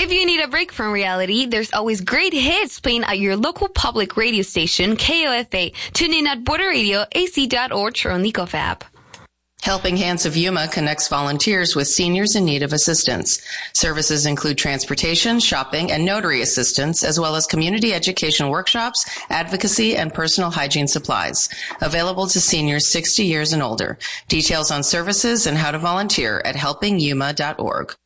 If you need a break from reality, there's always great hits playing at your local public radio station, KOFA. Tune in at Border Radio, AC.org, or on the Ecof app. Helping Hands of Yuma connects volunteers with seniors in need of assistance. Services include transportation, shopping, and notary assistance, as well as community education workshops, advocacy, and personal hygiene supplies. Available to seniors 60 years and older. Details on services and how to volunteer at helpingyuma.org.